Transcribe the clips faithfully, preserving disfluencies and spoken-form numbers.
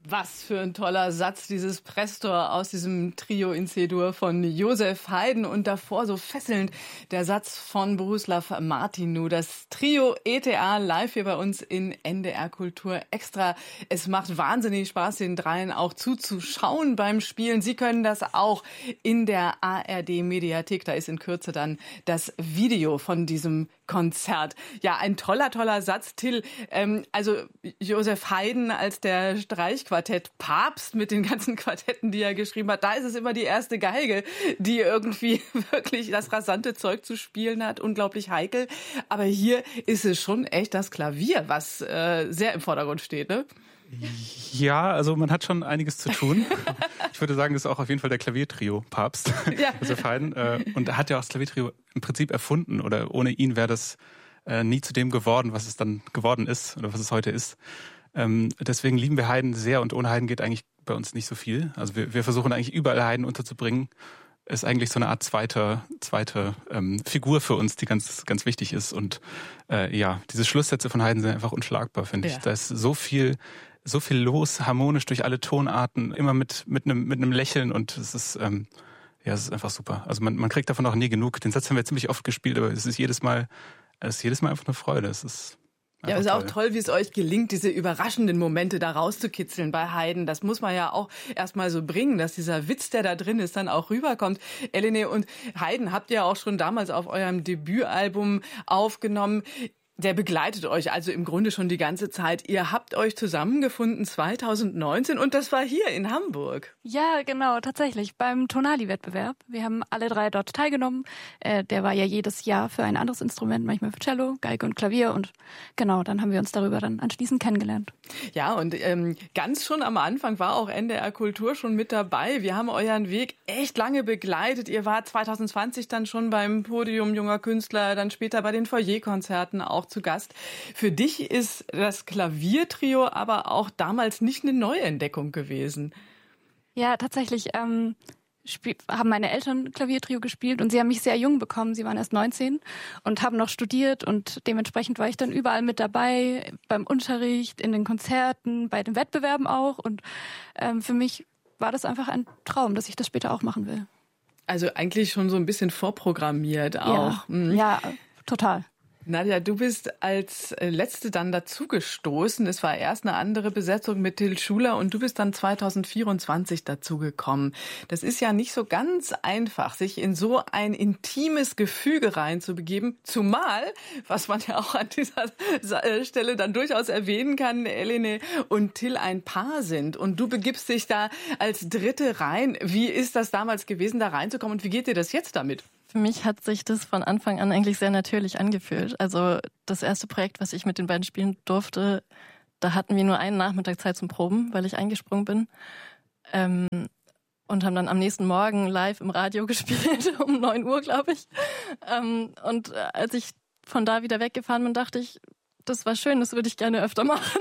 Was für ein toller Satz, dieses Prestor aus diesem Trio in C-Dur von Josef Haydn und davor so fesselnd der Satz von Bohuslav Martinu. Das Trio E T A live hier bei uns in N D R Kultur Extra. Es macht wahnsinnig Spaß, den dreien auch zuzuschauen beim Spielen. Sie können das auch in der A R D-Mediathek. Da ist in Kürze dann das Video von diesem Konzert. Ja, ein toller, toller Satz, Till. Ähm, also Josef Haydn als der Streichquartett Papst mit den ganzen Quartetten, die er geschrieben hat, da ist es immer die erste Geige, die irgendwie wirklich das rasante Zeug zu spielen hat. Unglaublich heikel. Aber hier ist es schon echt das Klavier, was äh, sehr im Vordergrund steht, ne? Ja, also man hat schon einiges zu tun. Ich würde sagen, das ist auch auf jeden Fall der Klaviertrio-Papst, ja. Josef Haydn. Und er hat ja auch das Klaviertrio im Prinzip erfunden. Oder ohne ihn wäre das nie zu dem geworden, was es dann geworden ist oder was es heute ist. Deswegen lieben wir Haydn sehr und ohne Haydn geht eigentlich bei uns nicht so viel. Also wir, wir versuchen eigentlich überall Haydn unterzubringen. Ist eigentlich so eine Art zweite, zweite ähm, Figur für uns, die ganz, ganz wichtig ist. Und äh, ja, diese Schlusssätze von Haydn sind einfach unschlagbar, finde ich. Ja. Da ist so viel, so viel los, harmonisch durch alle Tonarten, immer mit mit einem mit einem Lächeln und es ist ähm, ja, es ist einfach super. Also man man kriegt davon auch nie genug. Den Satz haben wir ziemlich oft gespielt, aber es ist jedes Mal, es ist jedes Mal einfach eine Freude. Es ist Ja, es ist auch toll, wie es euch gelingt, diese überraschenden Momente da rauszukitzeln bei Haydn. Das muss man ja auch erstmal so bringen, dass dieser Witz, der da drin ist, dann auch rüberkommt. Elene, und Haydn habt ihr auch schon damals auf eurem Debütalbum aufgenommen. Der begleitet euch also im Grunde schon die ganze Zeit. Ihr habt euch zusammengefunden zweitausendneunzehn und das war hier in Hamburg. Ja, genau, tatsächlich, beim Tonali-Wettbewerb. Wir haben alle drei dort teilgenommen. Äh, der war ja jedes Jahr für ein anderes Instrument, manchmal für Cello, Geige und Klavier. Und genau, dann haben wir uns darüber dann anschließend kennengelernt. Ja, und ähm, ganz schon am Anfang war auch N D R Kultur schon mit dabei. Wir haben euren Weg echt lange begleitet. Ihr wart zweitausendzwanzig dann schon beim Podium junger Künstler, dann später bei den Foyerkonzerten auch zu Gast. Für dich ist das Klaviertrio aber auch damals nicht eine Neuentdeckung gewesen. Ja, tatsächlich ähm, spiel, haben meine Eltern Klaviertrio gespielt und sie haben mich sehr jung bekommen. Sie waren erst neunzehn und haben noch studiert und dementsprechend war ich dann überall mit dabei, beim Unterricht, in den Konzerten, bei den Wettbewerben auch. Und ähm, für mich war das einfach ein Traum, dass ich das später auch machen will. Also eigentlich schon so ein bisschen vorprogrammiert auch. Ja, mhm. ja total. Nadja, du bist als Letzte dann dazugestoßen. Es war erst eine andere Besetzung mit Till Schuler und du bist dann zweitausendvierundzwanzig dazugekommen. Das ist ja nicht so ganz einfach, sich in so ein intimes Gefüge reinzubegeben. Zumal, was man ja auch an dieser Stelle dann durchaus erwähnen kann, Elene und Till ein Paar sind. Und du begibst dich da als Dritte rein. Wie ist das damals gewesen, da reinzukommen und wie geht dir das jetzt damit? Für mich hat sich das von Anfang an eigentlich sehr natürlich angefühlt. Also das erste Projekt, was ich mit den beiden spielen durfte, da hatten wir nur einen Nachmittag Zeit zum Proben, weil ich eingesprungen bin. Ähm, und haben dann am nächsten Morgen live im Radio gespielt, um neun Uhr, glaube ich. Ähm, und als ich von da wieder weggefahren bin, dachte ich, das war schön, das würde ich gerne öfter machen.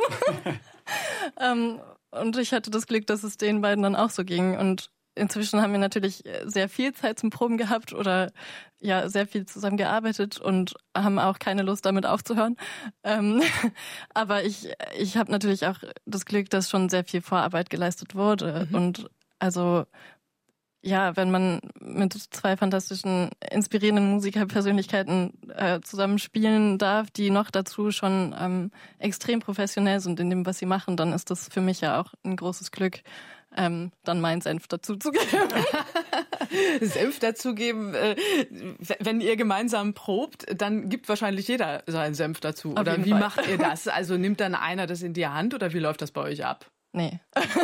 ähm, und ich hatte das Glück, dass es den beiden dann auch so ging. Und inzwischen haben wir natürlich sehr viel Zeit zum Proben gehabt oder ja sehr viel zusammen gearbeitet und haben auch keine Lust, damit aufzuhören. Ähm, aber ich ich habe natürlich auch das Glück, dass schon sehr viel Vorarbeit geleistet wurde. Mhm. Und also ja, wenn man mit zwei fantastischen, inspirierenden Musikerpersönlichkeiten äh, zusammen spielen darf, die noch dazu schon ähm, extrem professionell sind in dem, was sie machen, dann ist das für mich ja auch ein großes Glück, ähm, dann meinen Senf dazuzugeben. Senf dazugeben, äh, wenn ihr gemeinsam probt, dann gibt wahrscheinlich jeder seinen Senf dazu. Auf oder wie Fall. Macht ihr das? Also nimmt dann einer das in die Hand oder wie läuft das bei euch ab? Nee.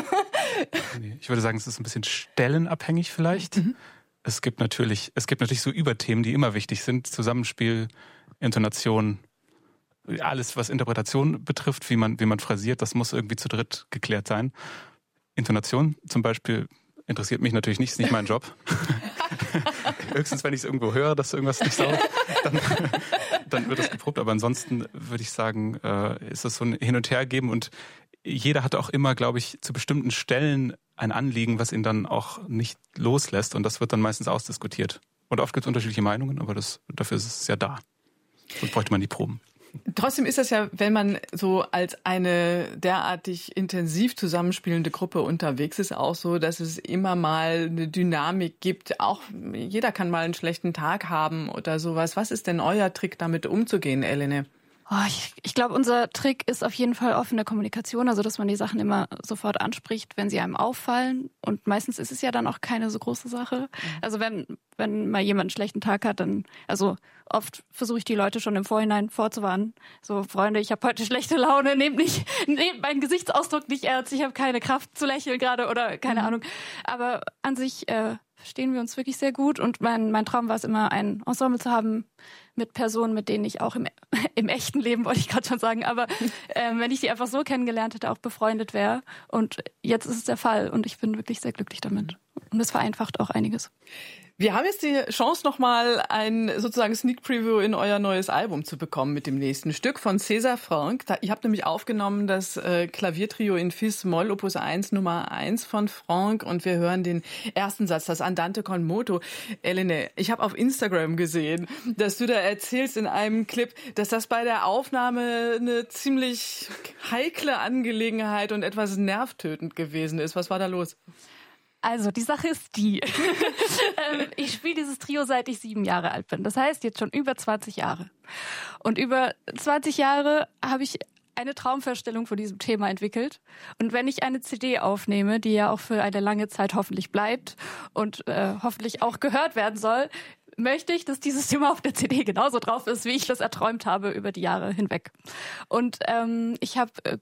Ich würde sagen, es ist ein bisschen stellenabhängig vielleicht. Mhm. Es gibt natürlich, es gibt natürlich so Überthemen, die immer wichtig sind. Zusammenspiel, Intonation, alles, was Interpretation betrifft, wie man, wie man phrasiert, das muss irgendwie zu dritt geklärt sein. Intonation zum Beispiel interessiert mich natürlich nicht, ist nicht mein Job. Höchstens, wenn ich es irgendwo höre, dass irgendwas nicht saugt, dann, dann wird das geprobt. Aber ansonsten würde ich sagen, äh, ist das so ein Hin- und Hergeben und jeder hat auch immer, glaube ich, zu bestimmten Stellen ein Anliegen, was ihn dann auch nicht loslässt und das wird dann meistens ausdiskutiert. Und oft gibt es unterschiedliche Meinungen, aber das, dafür ist es ja da. Sonst bräuchte man die Proben. Trotzdem ist das ja, wenn man so als eine derartig intensiv zusammenspielende Gruppe unterwegs ist, auch so, dass es immer mal eine Dynamik gibt. Auch jeder kann mal einen schlechten Tag haben oder sowas. Was ist denn euer Trick, damit umzugehen, Elene? Oh, ich ich glaube, unser Trick ist auf jeden Fall offene Kommunikation, also dass man die Sachen immer sofort anspricht, wenn sie einem auffallen. Und meistens ist es ja dann auch keine so große Sache. Also wenn wenn mal jemand einen schlechten Tag hat, dann, also oft versuche ich die Leute schon im Vorhinein vorzuwarnen. So, Freunde, ich habe heute schlechte Laune, nehmt nicht, nehmt meinen Gesichtsausdruck nicht ernst, ich habe keine Kraft zu lächeln gerade oder keine mhm. Ahnung. Aber an sich äh, verstehen wir uns wirklich sehr gut und mein mein Traum war es immer, ein Ensemble zu haben mit Personen, mit denen ich auch im, im echten Leben, wollte ich gerade schon sagen, aber äh, wenn ich die einfach so kennengelernt hätte, auch befreundet wäre. Und jetzt ist es der Fall und ich bin wirklich sehr glücklich damit. Und es vereinfacht auch einiges. Wir haben jetzt die Chance, nochmal ein sozusagen Sneak Preview in euer neues Album zu bekommen mit dem nächsten Stück von César Franck. Da, ihr habt nämlich aufgenommen das äh, Klaviertrio in Fis-Moll, Opus eins, Nummer eins von Franck. Und wir hören den ersten Satz, das Andante con moto. Elene, ich habe auf Instagram gesehen, dass du da erzählst in einem Clip, dass das bei der Aufnahme eine ziemlich heikle Angelegenheit und etwas nervtötend gewesen ist. Was war da los? Also, die Sache ist die. Ich spiele dieses Trio, seit ich sieben Jahre alt bin. Das heißt, jetzt schon über zwanzig Jahre. Und über zwanzig Jahre habe ich eine Traumvorstellung von diesem Thema entwickelt. Und wenn ich eine C D aufnehme, die ja auch für eine lange Zeit hoffentlich bleibt und äh, hoffentlich auch gehört werden soll, möchte ich, dass dieses Thema auf der C D genauso drauf ist, wie ich das erträumt habe über die Jahre hinweg. Und ähm, ich habe... Äh,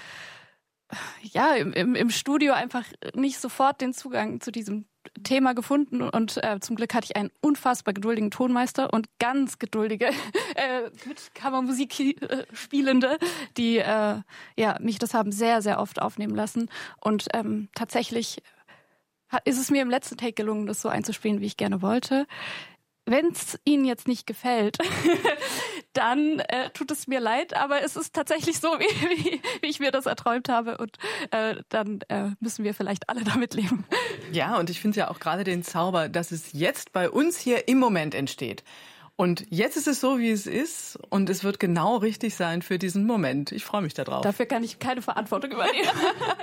ja, im, im Studio einfach nicht sofort den Zugang zu diesem Thema gefunden und äh, zum Glück hatte ich einen unfassbar geduldigen Tonmeister und ganz geduldige äh, mit Kammermusik äh, Spielende, die äh, ja mich das haben sehr, sehr oft aufnehmen lassen und ähm, tatsächlich hat, ist es mir im letzten Take gelungen, das so einzuspielen, wie ich gerne wollte. Wenn es Ihnen jetzt nicht gefällt, dann äh, tut es mir leid, aber es ist tatsächlich so, wie, wie, wie ich mir das erträumt habe und äh, dann äh, müssen wir vielleicht alle damit leben. Ja, und ich finde ja auch gerade den Zauber, dass es jetzt bei uns hier im Moment entsteht. Und jetzt ist es so, wie es ist und es wird genau richtig sein für diesen Moment. Ich freue mich darauf. Dafür kann ich keine Verantwortung übernehmen.